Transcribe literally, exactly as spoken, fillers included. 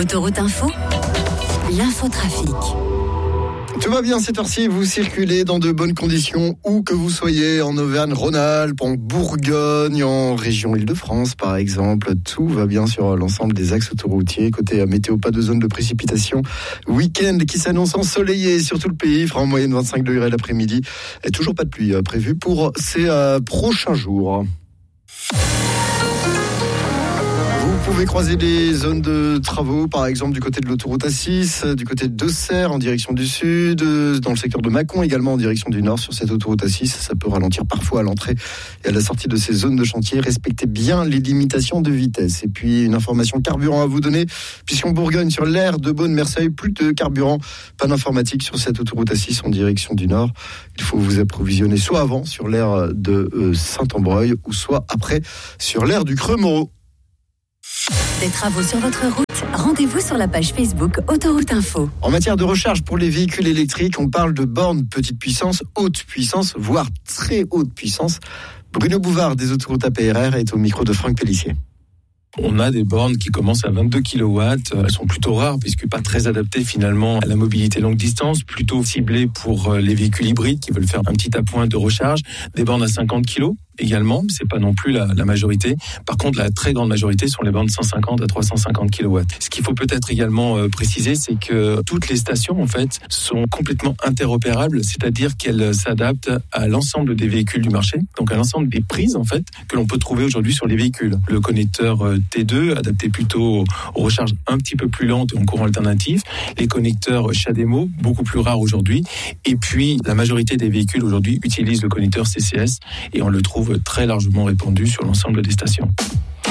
Autoroute Info, l'infotrafic. Tout va bien cette heure-ci, vous circulez dans de bonnes conditions, où que vous soyez, en Auvergne-Rhône-Alpes, en Bourgogne, en région Île-de-France par exemple. Tout va bien sur l'ensemble des axes autoroutiers. Côté météo, pas de zone de précipitation. Week-end qui s'annonce ensoleillé sur tout le pays, il fera en moyenne vingt-cinq degrés l'après-midi. Et toujours pas de pluie prévue pour ces euh, prochains jours. Vous pouvez croiser des zones de travaux, par exemple du côté de l'autoroute A six, du côté d'Auxerre en direction du sud, dans le secteur de Mâcon également en direction du nord sur cette autoroute A six. Ça peut ralentir parfois à l'entrée et à la sortie de ces zones de chantier. Respectez bien les limitations de vitesse. Et puis une information carburant à vous donner, puisqu'en Bourgogne sur l'aire de Beaune-Merceuil, plus de carburant, pas d'informatique sur cette autoroute A six en direction du nord. Il faut vous approvisionner soit avant sur l'aire de Saint-Ambreuil ou soit après sur l'aire du Creux-Moreau. Des travaux sur votre route, rendez-vous sur la page Facebook Autoroute Info. En matière de recharge pour les véhicules électriques, on parle de bornes petite puissance, haute puissance, voire très haute puissance. Bruno Bouvard des autoroutes A P R R est au micro de Franck Pellissier. On a des bornes qui commencent à vingt-deux kilowatts. Elles sont plutôt rares puisque pas très adaptées finalement à la mobilité longue distance, plutôt ciblées pour les véhicules hybrides qui veulent faire un petit appoint de recharge. Des bornes à cinquante kilos également, c'est pas non plus la, la majorité. Par contre, la très grande majorité sont les bornes cent cinquante à trois cent cinquante kilowatts. Ce qu'il faut peut-être également euh, préciser, c'est que toutes les stations en fait sont complètement interopérables, c'est-à-dire qu'elles s'adaptent à l'ensemble des véhicules du marché, donc à l'ensemble des prises en fait que l'on peut trouver aujourd'hui sur les véhicules. Le connecteur euh, T deux adapté plutôt aux recharges un petit peu plus lentes et en courant alternatif, les connecteurs CHAdeMO beaucoup plus rares aujourd'hui, et puis la majorité des véhicules aujourd'hui utilisent le connecteur C C S et on le trouve très largement répandu sur l'ensemble des stations.